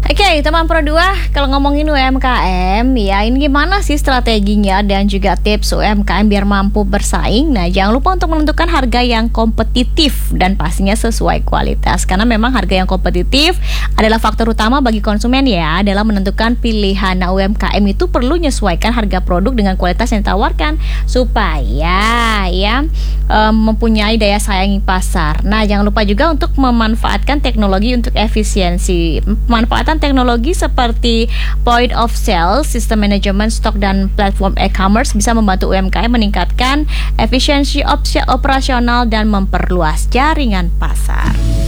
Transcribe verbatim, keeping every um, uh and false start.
Oke, teman Pro dua, kalau ngomongin U M K M, ya ini gimana sih strateginya dan juga tips U M K M biar mampu bersaing? Nah, jangan lupa untuk menentukan harga yang kompetitif dan pastinya sesuai kualitas. Karena memang harga yang kompetitif adalah faktor utama bagi konsumen ya dalam menentukan pilihan. Nah, U M K M itu perlu menyesuaikan harga produk dengan kualitas yang ditawarkan supaya ya um, mempunyai daya saing pasar. Nah, jangan lupa juga untuk memanfaatkan teknologi untuk efisiensi. Pemanfaatan teknologi seperti point of sale, sistem manajemen stok dan platform e-commerce bisa membantu U M K M meningkatkan efisiensi operasional dan memperluas jaringan pasar.